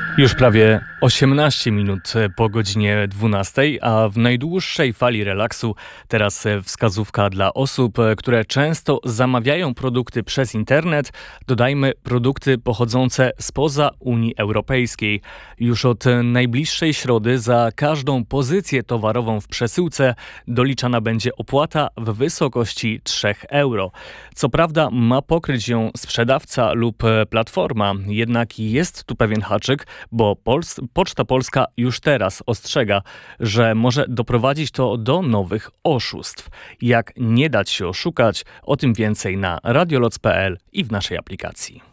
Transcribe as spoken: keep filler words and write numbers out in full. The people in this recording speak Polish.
Już prawie osiemnaście minut po godzinie dwunastej, a w najdłuższej fali relaksu teraz wskazówka dla osób, które często zamawiają produkty przez internet. Dodajmy produkty pochodzące spoza Unii Europejskiej. Już od najbliższej środy za każdą pozycję towarową w przesyłce doliczana będzie opłata w wysokości trzy euro. Co prawda ma pokryć ją sprzedawca lub platforma, jednak jest tu pewien haczyk, bo Pols- Poczta Polska już teraz ostrzega, że może doprowadzić to do nowych oszustw. Jak nie dać się oszukać, o tym więcej na radioloc kropka p l i w naszej aplikacji.